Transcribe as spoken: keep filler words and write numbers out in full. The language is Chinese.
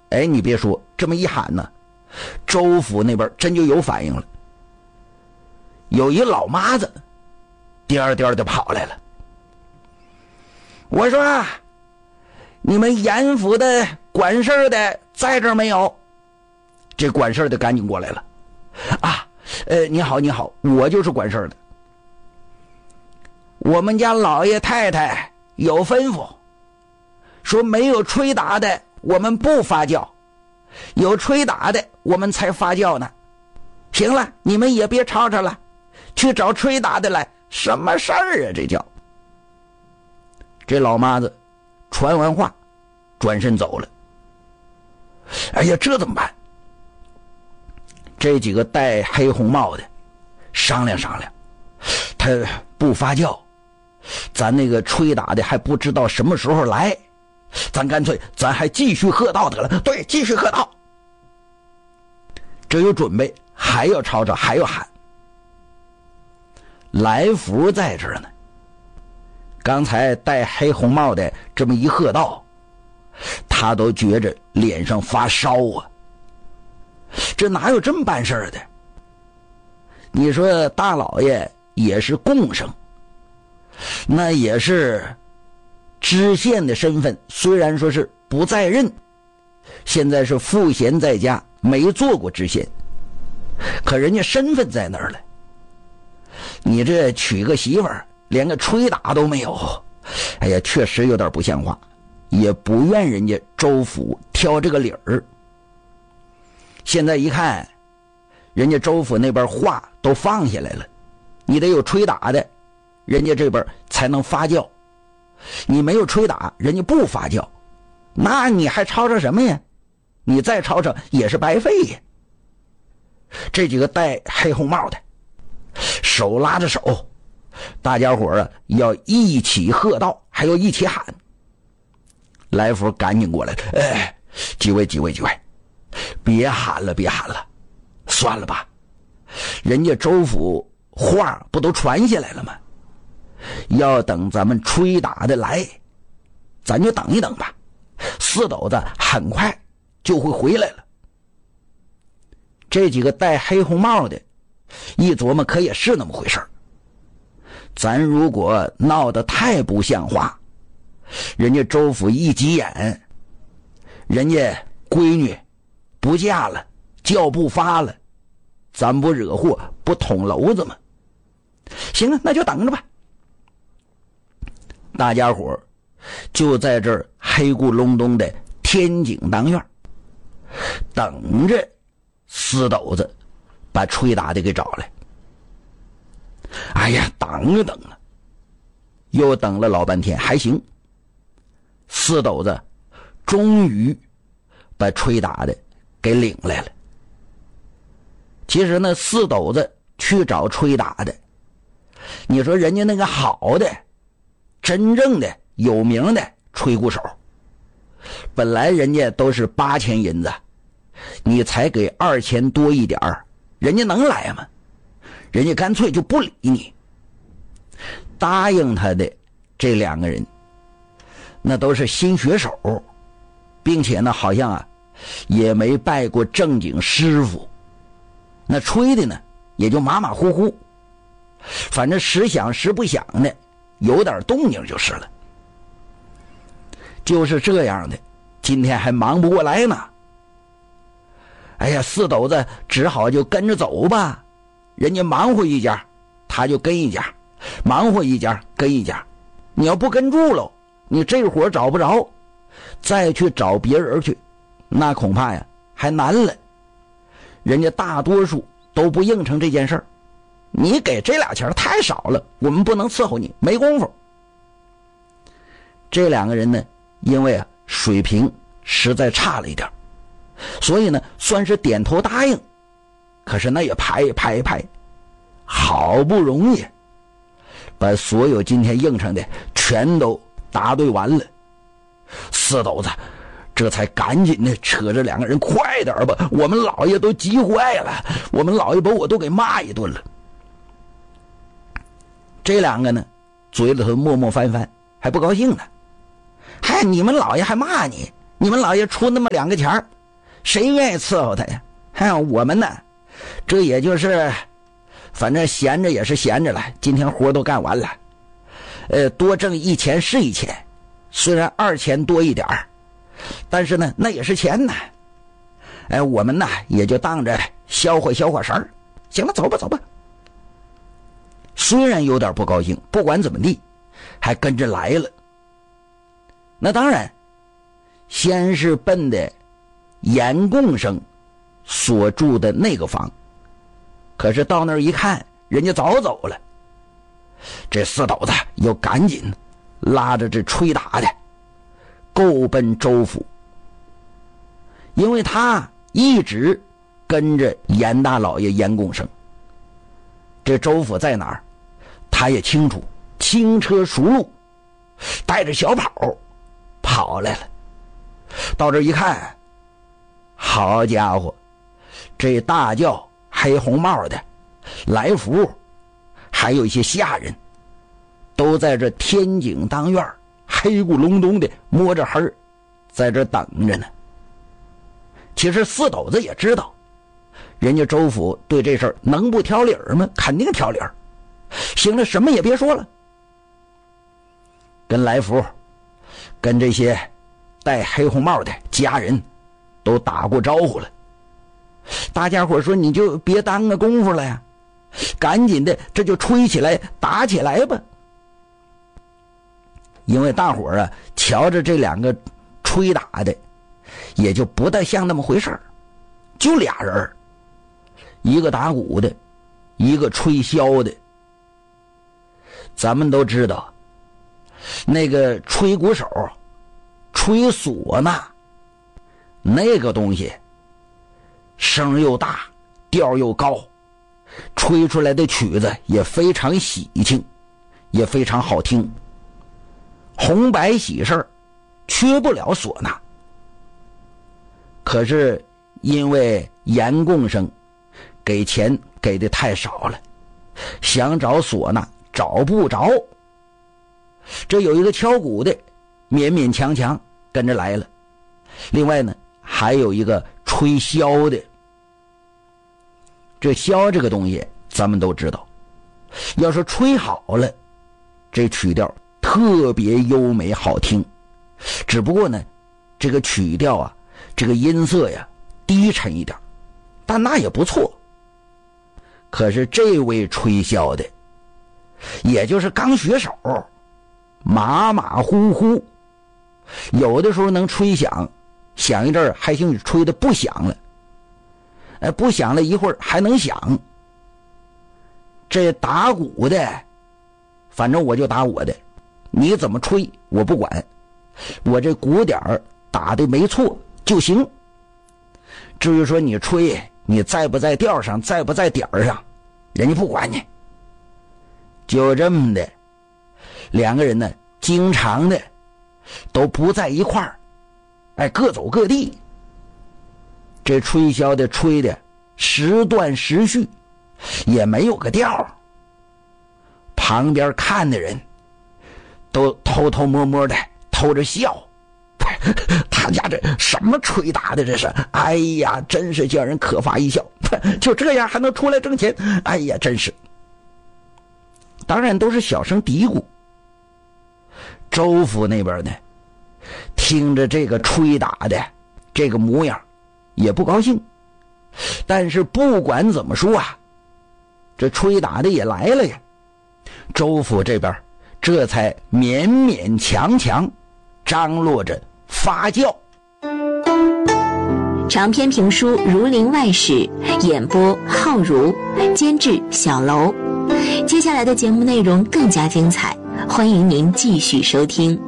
哎，你别说，这么一喊呢，州府那边真就有反应了。有一老妈子颠颠的跑来了。我说啊，你们严府的管事的在这儿没有？这管事的赶紧过来了。啊，呃，你好你好，我就是管事的。我们家老爷太太有吩咐，说没有吹打的我们不发酵，有吹打的我们才发酵呢。行了，你们也别吵吵了，去找吹打的来。什么事儿啊这叫？这老妈子传完话转身走了。哎呀，这怎么办？这几个戴黑红帽的商量商量，他不发酵，咱那个吹打的还不知道什么时候来，咱干脆咱还继续喝道得了。对，继续喝道。这有准备，还要吵吵，还要喊。来福在这儿呢，刚才戴黑红帽的这么一喝道，他都觉着脸上发烧啊。这哪有这么办事儿的？你说大老爷也是贡生，那也是知县的身份，虽然说是不在任，现在是赋闲在家，没做过知县，可人家身份在那儿了。你这娶个媳妇儿连个吹打都没有，哎呀，确实有点不像话，也不愿人家州府挑这个理儿。现在一看，人家州府那边话都放下来了，你得有吹打的，人家这边才能发酵。你没有吹打，人家不发酵，那你还吵吵什么呀？你再吵吵也是白费呀。这几个戴黑红帽的手拉着手，大家伙啊要一起喝道，还要一起喊。来福赶紧过来，哎，几位几位几位，别喊了别喊了，算了吧，人家州府话不都传下来了吗？要等咱们吹打的来，咱就等一等吧，四斗子很快就会回来了。这几个戴黑红帽的一琢磨，可也是那么回事儿。咱如果闹得太不像话，人家州府一急眼，人家闺女不嫁了，轿不发了，咱不惹祸不捅娄子吗？行啊，那就等着吧。大家伙就在这儿黑咕隆咚的天井当院，等着四斗子把吹打的给找来。哎呀，等着等了，又等了老半天，还行。四斗子终于把吹打的给领来了。其实呢，四斗子去找吹打的，你说人家那个好的真正的有名的吹鼓手，本来人家都是八千银子，你才给二千多一点儿，人家能来吗？人家干脆就不理你。答应他的这两个人那都是新学手，并且呢好像啊也没拜过正经师傅，那吹的呢也就马马虎虎，反正时响时不响的，有点动静就是了。就是这样的，今天还忙不过来呢。哎呀，四斗子只好就跟着走吧，人家忙活一家他就跟一家，忙活一家跟一家，你要不跟住喽，你这会儿找不着，再去找别人去，那恐怕呀还难了。人家大多数都不应承这件事儿，你给这俩钱太少了，我们不能伺候你，没功夫。这两个人呢，因为啊水平实在差了一点，所以呢算是点头答应，可是那也排排排，好不容易把所有今天应承的全都答对完了。四斗子这才赶紧的扯着两个人，快点吧，我们老爷都急坏了，我们老爷把我都给骂一顿了。这两个呢嘴里头默默翻翻，还不高兴呢。嗨，你们老爷还骂你，你们老爷出那么两个钱儿， 谁愿意伺候他呀？哎，我们呢，这也就是反正闲着也是闲着了，今天活都干完了，呃，多挣一钱是一钱，虽然二钱多一点儿，但是呢那也是钱呢。哎，我们呢也就当着消化消化神儿。行了，走吧走吧。虽然有点不高兴，不管怎么地还跟着来了。那当然先是奔的严贡生所住的那个房，可是到那儿一看人家早走了。这四斗子又赶紧拉着这吹打的够奔周府，因为他一直跟着严大老爷严贡生，这周府在哪儿他也清楚，轻车熟路，带着小跑跑来了。到这一看，好家伙，这大轿黑红帽的来福还有一些下人都在这天井当院黑咕隆咚的摸着黑在这等着呢。其实四斗子也知道人家周府对这事儿能不挑理儿吗？肯定挑理儿。行了，什么也别说了，跟来福跟这些戴黑红帽的家人都打过招呼了。大家伙说你就别耽搁功夫了呀，赶紧的这就吹起来打起来吧。因为大伙啊瞧着这两个吹打的也就不太像那么回事儿，就俩人，一个打鼓的，一个吹箫的。咱们都知道那个吹鼓手吹唢呐那个东西声又大调又高，吹出来的曲子也非常喜庆，也非常好听。红白喜事缺不了唢呐。可是因为严贡生给钱给的太少了，想找唢呐找不着。这有一个敲鼓的勉勉强强跟着来了，另外呢还有一个吹箫的。这箫这个东西咱们都知道，要是吹好了这曲调特别优美好听，只不过呢这个曲调啊这个音色呀低沉一点，但那也不错。可是这位吹箫的也就是刚学手，马马虎虎，有的时候能吹响，响一阵儿还行，吹的不响了，哎，不响了一会儿还能响。这打鼓的反正我就打我的，你怎么吹我不管，我这鼓点儿打的没错就行。至于说你吹你在不在调上，在不在点儿上，人家不管你。就这么的两个人呢经常的都不在一块儿，哎，各走各地。这吹箫的吹的时断时续，也没有个调，旁边看的人都偷偷摸摸的偷着笑。他家这什么吹打的这是，哎呀真是叫人可发一笑，就这样还能出来挣钱，哎呀真是。当然都是小声嘀咕。周府那边呢听着这个吹打的这个模样也不高兴，但是不管怎么说啊，这吹打的也来了呀，周府这边这才勉勉强强张罗着发酵。 长篇评书《儒林外史》，演播浩如，监制小楼。接下来的节目内容更加精彩，欢迎您继续收听。